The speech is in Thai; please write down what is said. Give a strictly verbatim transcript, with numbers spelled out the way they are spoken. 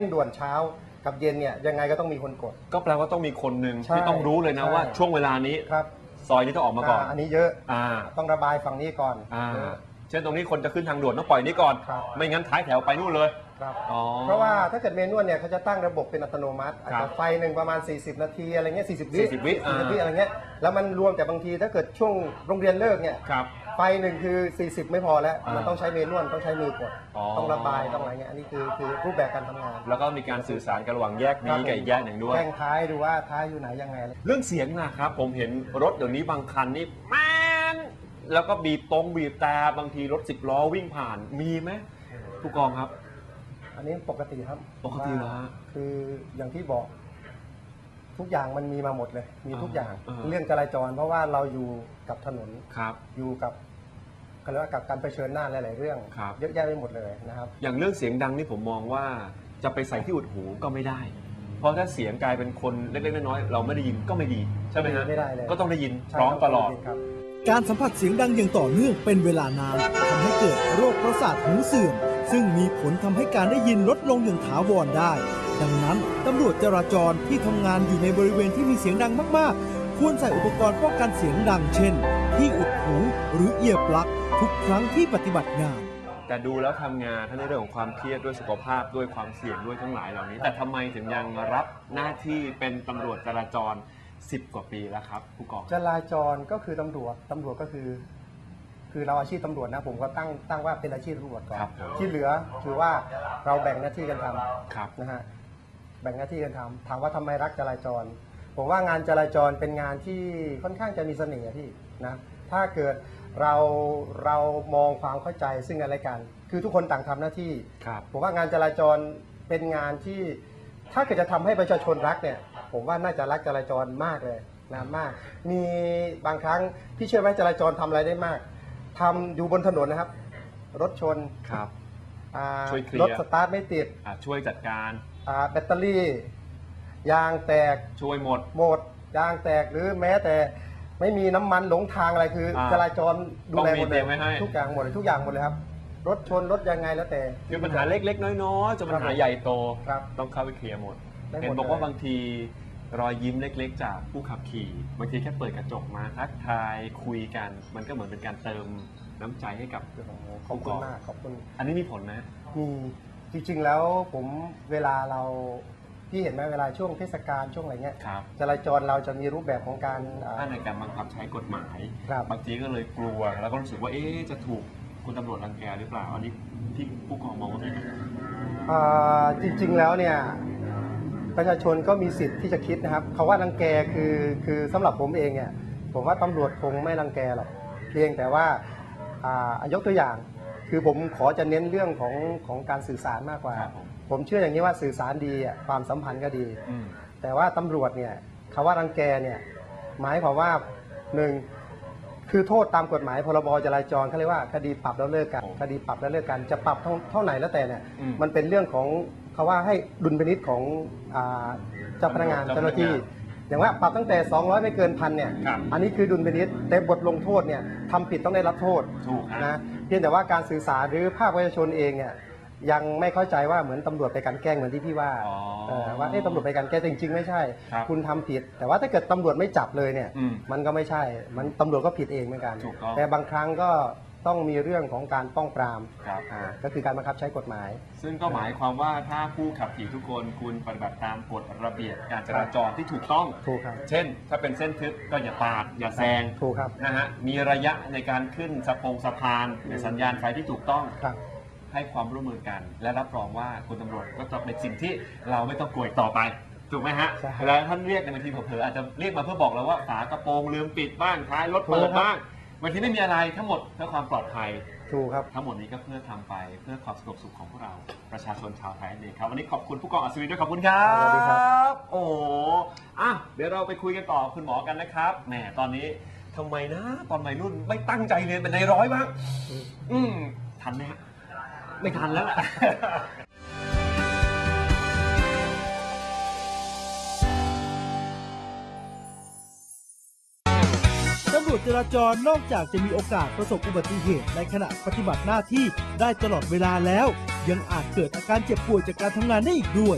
ด่วนเช้ากับเย็นเนี่ยยังไงก็ต้องมีคนกดก็แปลว่าต้องมีคนหนึ่งที่ต้องรู้เลยนะว่าช่วงเวลานี้ซอยนี้ต้องออกมาก่อนอันนี้เยอะต้องระบายฝั่งนี้ก่อนเช่นตรงนี้คนจะขึ้นทางด่วนต้องปล่อยนี้ก่อนไม่งั้นท้ายแถวไปนู่นเลยเพราะว่าถ้าเกิดเมนวลเนี่ยเขาจะตั้งระบบเป็นอัตโนมัติอาจจะไฟหนึ่งประมาณสี่สิบนาทีอะไรเงี้ยสี่สิบวิสี่สิบวิอะไรเงี้ยแล้วมันรวมแต่บางทีถ้าเกิดช่วงโรงเรียนเลิกเนี่ยไฟหนึ่งคือสี่สิบไม่พอแล้วมันต้องใช้เมนวลต้องใช้มือกดต้องระบายต้องอะไรเงี้ยอันนี้คือคือรูปแบบการทำงานแล้วก็มีการสื่อสารกันระหว่างแยกนี้กับอีกแยกหนึ่งด้วยแย่งท้ายดูว่าท้ายอยู่ไหนยังไงเรื่องเสียงนะครับผมเห็นรถเดี๋ยวนี้บางคันนี่แม่นแล้วก็บีบตรงบีบแต่บางทีรถสิบล้อวิ่งผ่านมีไหมผู้กองครับอันนี้ปกติครับปกติเหรอคืออย่างที่บอกทุกอย่างมันมีมาหมดเลยมีทุกอย่างเรื่องจราจรเพราะว่าเราอยู่กับถนนอยู่กับกันแล้วกับการเผชิญหน้าหลายๆเรื่องเยอะแยะไปหมดเลยนะครับอย่างเรื่องเสียงดังนี่ผมมองว่าจะไปใส่ที่อุดหูก็ไม่ได้เพราะถ้าเสียงกลายเป็นคนเล็กๆน้อยๆเราไม่ได้ยินก็ไม่ดีใช่ไหมฮะไม่ได้เลยก็ต้องได้ยินพร้อมตลอดการสัมผัสเสียงดังอย่างต่อเนื่องเป็นเวลานานทำให้เกิดโรคประสาทหูเสื่อมซึ่งมีผลทำให้การได้ยินลดลงอย่างถาวรได้ดังนั้นตำรวจจราจรที่ทำงานอยู่ในบริเวณที่มีเสียงดังมากๆควรใส่อุปกรณ์ป้องกันเสียงดังเช่นที่อุดหูหรือเอียร์ปลั๊กทุกครั้งที่ปฏิบัติงานแต่ดูแล้วทำงานทั้งในเรื่องของความเครียดด้วยสุขภาพด้วยความเสี่ยงด้วยทั้งหลายเหล่านี้แต่ทำไมถึงยังรับหน้าที่เป็นตำรวจจราจรสิบกว่าปีแล้วครับผู้กองจราจรก็คือตำรวจตำรวจก็คือคือเราอาชีพตำรวจนะผมก็ตั้งตั้งว่าเป็นอาชีพตำรวจก่อนที่เหลือคือว่าเราแบ่งหน้าที่กันทำนะฮะแบ่งหน้าที่กันทำถามว่าทำไมรักจราจรผมว่างานจราจรเป็นงานที่ค่อนข้างจะมีเสน่ห์ที่นะถ้าเกิดเราเรามองความเข้าใจซึ่งกันและกันคือทุกคนต่างทำหน้าที่ผมว่างานจราจรเป็นงานที่ถ้าเกิดจะทำให้ประชาชนรักเนี่ยผมว่าน่าจะรักจราจรมากเลยนะมากมีบางครั้งพี่เชื่อไหมจราจรทำอะไรได้มากทำอยู่บนถนนนะครับรถชนครับรถสตาร์ทไม่ติดช่วยจัดการแบตเตอรี่ยางแตกช่วยหมดหมดยางแตกหรือแม้แต่ไม่มีน้ำมันหลงทางอะไรคือจราจรดูแลหมดเลยทุกอย่างหมดเลยทุกอย่างหมดเลยครับรถชนรถยังไงแล้วแต่คือปัญหาเล็กๆน้อยๆจนปัญหาใหญ่โตต้องเข้าไปเคลียร์หมดเห็นบอกว่าบางทีรอยยิ้มเล็กๆจากผู้ขับขี่บางทีแค่เปิดกระจกมาทักทายคุยกันมันก็เหมือนเป็นการเติมน้ำใจให้กับขอบคุณมากขอบคุณอันนี้มีผลนะมีจริงๆแล้วผมเวลาเราพี่เห็นไหมเวลาช่วงเทศกาลช่วงอะไรเงี้ยจราจรเราจะมีรูปแบบของการถ้าในการบังคับใช้กฎหมายบางทีก็เลยกลัวแล้วก็รู้สึกว่าเอ๊ะจะถูกคุณตำรวจรังแกหรือเปล่าอันนี้ที่ผู้กองมองว่าไงจริงๆแล้วเนี่ยประชาชนก็มีสิทธิ์ที่จะคิดนะครับเขาว่ารังแกคือคือสำหรับผมเองเนี่ยผมว่าตำรวจคงไม่รังแกหรอกเพียงแต่ว่ายกตัวอย่างคือผมขอจะเน้นเรื่องของของการสื่อสารมากกว่าผมเชื่ออย่างนี้ว่าสื่อสารดีความสัมพันธ์ก็ดีแต่ว่าตำรวจเนี่ยคำว่ารังแกเนี่ยหมายความว่าหนึ่งคือโทษตามกฎหมายพรบจราจรเขาเรียกว่าคดีปรับแล้วเลิกกันคดีปรับแล้วเลิกกันจะปรับเท่าไหร่แล้วแต่เนี่ยมันเป็นเรื่องของเขาว่าให้ดุลพินิจของเจ้าพนักงานเจ้าหน้าที่อย่างว่าปรับตั้งแต่สองร้อยไม่เกินพันเนี่ยอันนี้คือดุลพินิจแต่บทลงโทษเนี่ยทำผิดต้องได้รับโทษนะเพียงแต่ว่าการสื่อสารหรือภาคประชาชนเองเนี่ยยังไม่เข้าใจว่าเหมือนตำรวจไปกันแกล้งเหมือนที่พี่ว่าว่าเอ๊ะตำรวจไปกันแกล้งจริงๆไม่ใช่คุณทำผิดแต่ว่าถ้าเกิดตำรวจไม่จับเลยเนี่ยมันก็ไม่ใช่มันตำรวจก็ผิดเองเหมือนกันแต่บางครั้งก็ต้องมีเรื่องของการป้องปรามก็คือการบังคับใช้กฎหมายซึ่งก็หมายความว่าถ้าผู้ขับขี่ทุกคนคุณปฏิบัติตามกฎระเบียบการจราจรที่ถูกต้องถูกครับเช่นถ้าเป็นเส้นทึบก็อย่าปาดอย่าแซงถูกครับนะฮะมีระยะในการขึ้นสะพงสะพานในสัญญาณไฟที่ถูกต้องให้ความร่วมมือกันและรับรองว่าคุณตำรวจก็จะเป็นสิ่งที่เราไม่ต้องกลัวต่อไปถูกไหมฮะแล้วท่านเรียกในบางทีเผลออาจจะเรียกมาเพื่อบอกเราว่าฝากระโปรงลืมปิดบ้างท้ายรถเปิดบ้างบางทีไม่มีอะไรทั้งหมดเพื่อความปลอดภัยถูกครับทั้งหมดนี้ก็เพื่อทำไปเพื่อความสงบสุขของพวกเราประชาชนชาวไทยเองครับวันนี้ขอบคุณผู้กองอัศวินด้วยขอบคุณครับสวัสดีครับโอ้อ่ะเดี๋ยวเราไปคุยกันต่อคุณหมอกันนะครับแหมตอนนี้ทำไมนะตอนวัยรุ่นไม่ตั้งใจเรียนเป็นนายร้อยบ้างอืมทันไหมฮะไม่ทันแล้วล่ะตำรวจจราจรนอกจากจะมีโอกาสประสบอุบัติเหตุในขณะปฏิบัติหน้าที่ได้ตลอดเวลาแล้วยังอาจเกิดอาการเจ็บป่วยจากการทำงานได้อีกด้วย